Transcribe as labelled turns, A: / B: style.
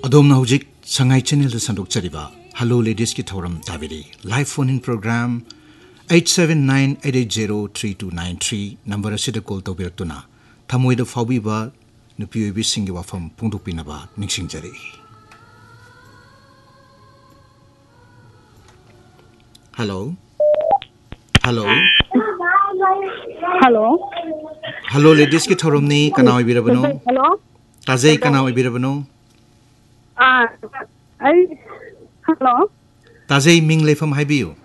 A: अदोमना हुजिक Sangai channel संदोक चरिबा hello ladies की थौरम ताबिरी live phone in programme 8798803293 number असिद call तौबिरक्तुना थमोइद फाउबीबा नुपी ओइबी सिंगी वाफम पुंदोकपिनबा निंगसिंगजरी hello hello
B: hello
A: hello ladies की थौरम नि कना ओइबिरबनो
B: hello
A: ताजै कना ओइबिरबनो
B: हेलो
A: ताजै मिंग लेफम हाइबियो